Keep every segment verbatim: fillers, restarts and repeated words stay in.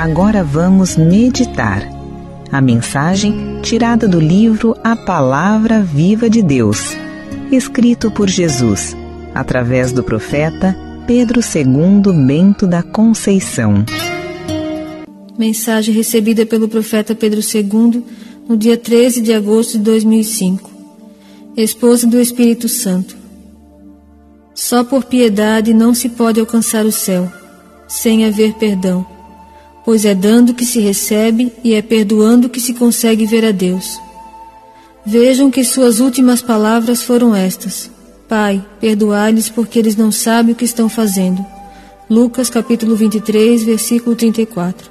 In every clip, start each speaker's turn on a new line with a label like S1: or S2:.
S1: Agora vamos meditar. A mensagem tirada do livro A Palavra Viva de Deus, escrito por Jesus, através do profeta Pedro segundo Bento da Conceição.
S2: Mensagem recebida pelo profeta Pedro segundo no dia treze de agosto de dois mil e cinco. Esposa do Espírito Santo. Só por piedade não se pode alcançar o céu, sem haver perdão, pois é dando que se recebe e é perdoando que se consegue ver a Deus. Vejam que suas últimas palavras foram estas: Pai, perdoai-lhes porque eles não sabem o que estão fazendo. Lucas capítulo vinte e três, versículo trinta e quatro.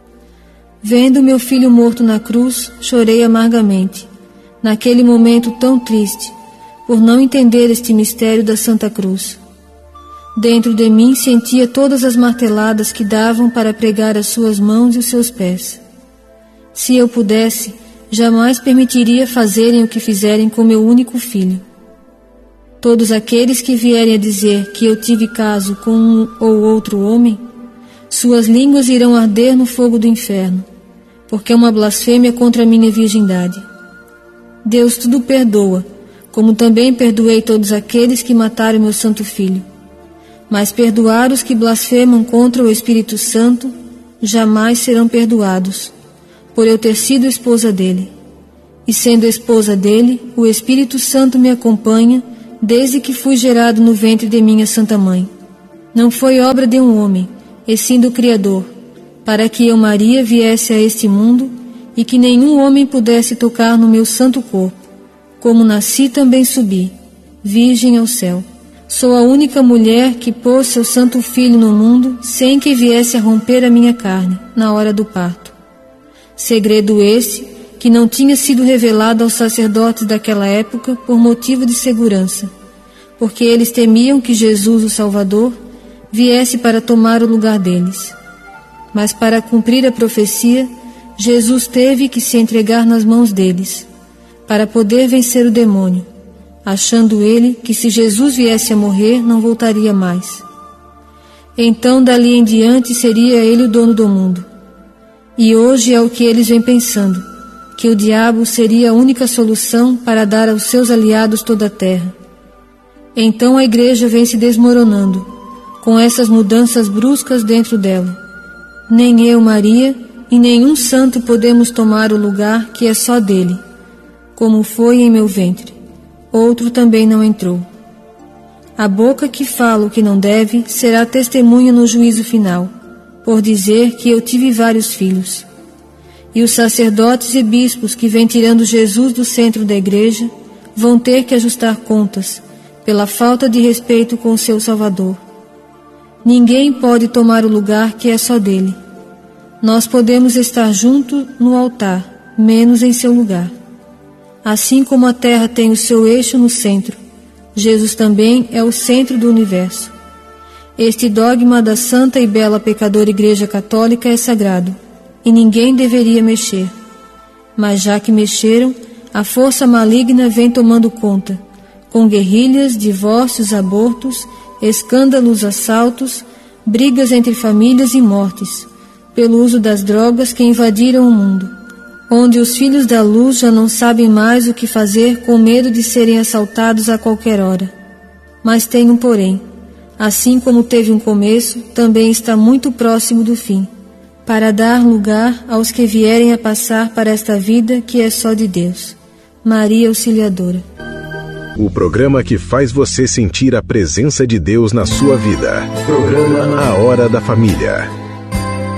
S2: Vendo meu filho morto na cruz, chorei amargamente, naquele momento tão triste, por não entender este mistério da Santa Cruz. Dentro de mim sentia todas as marteladas que davam para pregar as suas mãos e os seus pés. Se eu pudesse, jamais permitiria fazerem o que fizerem com meu único filho. Todos aqueles que vierem a dizer que eu tive caso com um ou outro homem, suas línguas irão arder no fogo do inferno, porque é uma blasfêmia contra a minha virgindade. Deus tudo perdoa, como também perdoei todos aqueles que mataram meu santo filho. Mas perdoar os que blasfemam contra o Espírito Santo jamais serão perdoados, por eu ter sido esposa dele. E sendo esposa dele, o Espírito Santo me acompanha desde que fui gerado no ventre de minha Santa Mãe. Não foi obra de um homem, e sim do Criador, para que eu, Maria, viesse a este mundo e que nenhum homem pudesse tocar no meu santo corpo. Como nasci, também subi, virgem ao céu. Sou a única mulher que pôs seu santo filho no mundo sem que viesse a romper a minha carne, na hora do parto. Segredo esse que não tinha sido revelado aos sacerdotes daquela época por motivo de segurança, porque eles temiam que Jesus, o Salvador, viesse para tomar o lugar deles. Mas para cumprir a profecia, Jesus teve que se entregar nas mãos deles, para poder vencer o demônio, achando ele que se Jesus viesse a morrer, não voltaria mais. Então, dali em diante, seria ele o dono do mundo. E hoje é o que eles vêm pensando, que o diabo seria a única solução para dar aos seus aliados toda a terra. Então a igreja vem se desmoronando, com essas mudanças bruscas dentro dela. Nem eu, Maria, e nenhum santo podemos tomar o lugar que é só dele, como foi em meu ventre. Outro também não entrou. A boca que fala o que não deve será testemunha no juízo final, por dizer que eu tive vários filhos. E os sacerdotes e bispos que vêm tirando Jesus do centro da igreja vão ter que ajustar contas pela falta de respeito com o seu Salvador. Ninguém pode tomar o lugar que é só dele. Nós podemos estar juntos no altar, menos em seu lugar. Assim como a terra tem o seu eixo no centro, Jesus também é o centro do universo. Este dogma da santa e bela pecadora Igreja Católica é sagrado, e ninguém deveria mexer. Mas já que mexeram, a força maligna vem tomando conta, com guerrilhas, divórcios, abortos, escândalos, assaltos, brigas entre famílias e mortes, pelo uso das drogas que invadiram o mundo, onde os filhos da luz já não sabem mais o que fazer com medo de serem assaltados a qualquer hora. Mas tem um porém: assim como teve um começo, também está muito próximo do fim, para dar lugar aos que vierem a passar para esta vida que é só de Deus. Maria Auxiliadora.
S3: O programa que faz você sentir a presença de Deus na sua vida. Programa A Hora da Família.